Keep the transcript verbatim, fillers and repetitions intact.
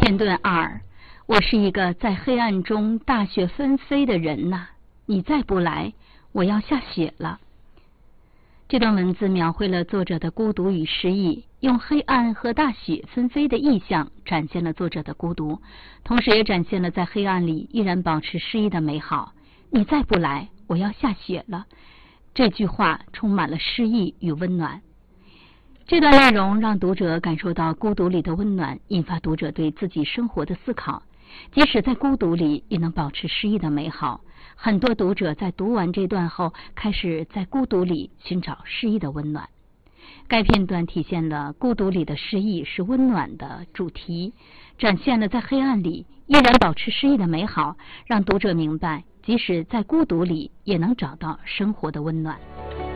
片段二，我是一个在黑暗中大雪纷飞的人呐、啊，你再不来，我要下雪了。这段文字描绘了作者的孤独与失意，用黑暗和大雪纷飞的意象展现了作者的孤独，同时也展现了在黑暗里依然保持诗意的美好。你再不来，我要下雪了。这句话充满了诗意与温暖。这段内容让读者感受到孤独里的温暖，引发读者对自己生活的思考。即使在孤独里，也能保持诗意的美好。很多读者在读完这段后，开始在孤独里寻找诗意的温暖。该片段体现了孤独里的诗意是温暖的主题，展现了在黑暗里依然保持诗意的美好，让读者明白，即使在孤独里，也能找到生活的温暖。